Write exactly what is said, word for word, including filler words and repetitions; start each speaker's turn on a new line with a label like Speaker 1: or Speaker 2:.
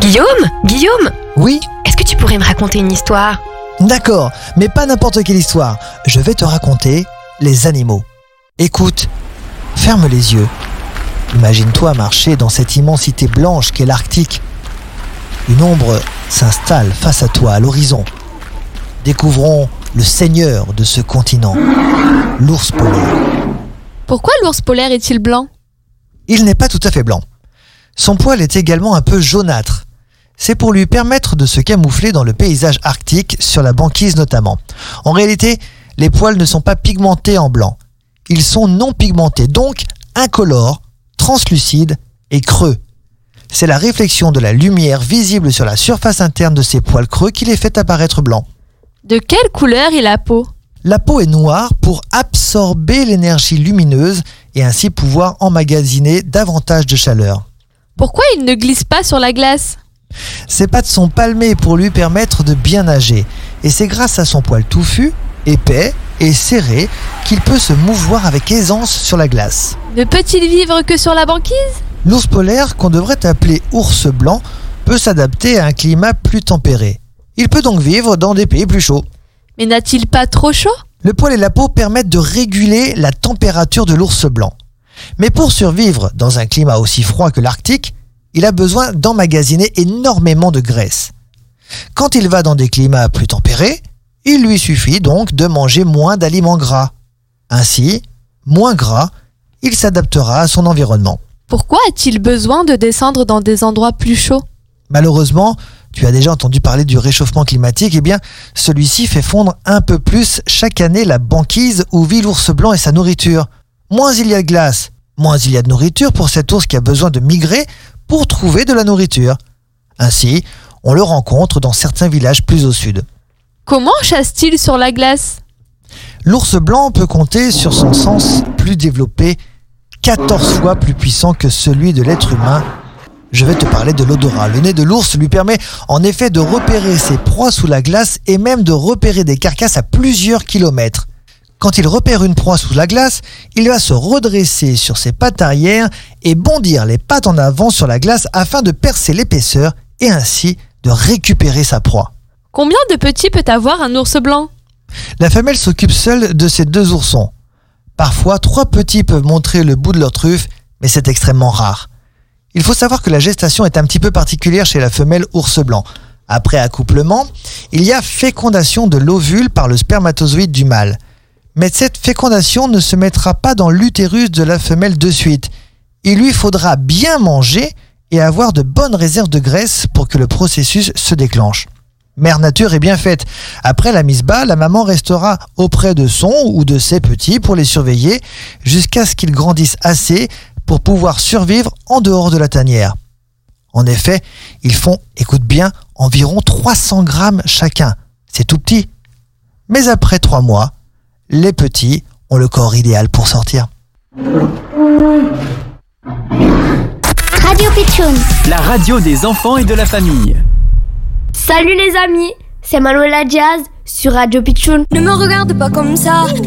Speaker 1: Guillaume Guillaume
Speaker 2: Oui,
Speaker 1: Est-ce que tu pourrais me raconter une histoire?
Speaker 2: d'accord, mais pas n'importe quelle histoire. Je vais te raconter les animaux. Écoute, ferme les yeux. Imagine-toi marcher dans cette immensité blanche qu'est l'Arctique. Une ombre s'installe face à toi à l'horizon. Découvrons le seigneur de ce continent, l'ours polaire.
Speaker 3: Pourquoi l'ours polaire est-il blanc?
Speaker 2: Il n'est pas tout à fait blanc. Son poil est également un peu jaunâtre. C'est pour lui permettre de se camoufler dans le paysage arctique, sur la banquise notamment. En réalité, les poils ne sont pas pigmentés en blanc. Ils sont non pigmentés, donc incolores, translucides et creux. C'est la réflexion de la lumière visible sur la surface interne de ces poils creux qui les fait apparaître blancs.
Speaker 3: De quelle couleur est la peau?
Speaker 2: La peau est noire pour absorber l'énergie lumineuse et ainsi pouvoir emmagasiner davantage de chaleur.
Speaker 3: Pourquoi il ne glisse pas sur la glace?
Speaker 2: Ses pattes sont palmées pour lui permettre de bien nager. Et c'est grâce à son poil touffu, épais et serré qu'il peut se mouvoir avec aisance sur la glace.
Speaker 3: Ne peut-il vivre que sur la banquise?
Speaker 2: L'ours polaire, qu'on devrait appeler ours blanc, peut s'adapter à un climat plus tempéré. Il peut donc vivre dans des pays plus chauds.
Speaker 3: Mais n'a-t-il pas trop chaud?
Speaker 2: Le poil et la peau permettent de réguler la température de l'ours blanc. Mais pour survivre dans un climat aussi froid que l'Arctique, il a besoin d'emmagasiner énormément de graisse. Quand il va dans des climats plus tempérés, il lui suffit donc de manger moins d'aliments gras. Ainsi, moins gras, il s'adaptera à son environnement.
Speaker 3: Pourquoi a-t-il besoin de descendre dans des endroits plus chauds?
Speaker 2: Malheureusement, tu as déjà entendu parler du réchauffement climatique, eh bien, celui-ci fait fondre un peu plus chaque année la banquise où vit l'ours blanc et sa nourriture. Moins il y a de glace, moins il y a de nourriture pour cet ours qui a besoin de migrer pour trouver de la nourriture. Ainsi, on le rencontre dans certains villages plus au sud.
Speaker 3: Comment chasse-t-il sur la glace?
Speaker 2: L'ours blanc peut compter sur son sens plus développé, quatorze fois plus puissant que celui de l'être humain. Je vais te parler de l'odorat. Le nez de l'ours lui permet en effet de repérer ses proies sous la glace et même de repérer des carcasses à plusieurs kilomètres. Quand il repère une proie sous la glace, il va se redresser sur ses pattes arrière et bondir les pattes en avant sur la glace afin de percer l'épaisseur et ainsi de récupérer sa proie.
Speaker 3: Combien de petits peut avoir un ours blanc?
Speaker 2: La femelle s'occupe seule de ses deux oursons. Parfois, trois petits peuvent montrer le bout de leur truffe, mais c'est extrêmement rare. Il faut savoir que la gestation est un petit peu particulière chez la femelle ours blanc. Après accouplement, il y a fécondation de l'ovule par le spermatozoïde du mâle. Mais cette fécondation ne se mettra pas dans l'utérus de la femelle de suite. Il lui faudra bien manger et avoir de bonnes réserves de graisse pour que le processus se déclenche. Mère Nature est bien faite. Après la mise bas, la maman restera auprès de son ou de ses petits pour les surveiller jusqu'à ce qu'ils grandissent assez pour pouvoir survivre en dehors de la tanière. En effet, ils font, écoute bien, environ trois cents grammes chacun. C'est tout petit. Mais après trois mois, les petits ont le corps idéal pour sortir.
Speaker 4: Radio Pitchoun.
Speaker 5: La radio des enfants et de la famille.
Speaker 4: Salut les amis, c'est Manuela Diaz sur Radio Pitchoun.
Speaker 6: Ne me regarde pas comme ça.